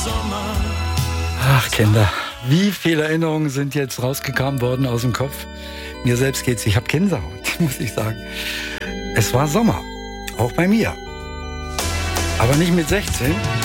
Ach, Kinder, wie viele Erinnerungen sind jetzt rausgekramt worden aus dem Kopf? Mir selbst geht's, ich habe Gänsehaut, muss ich sagen. Es war Sommer, auch bei mir. Aber nicht mit 16,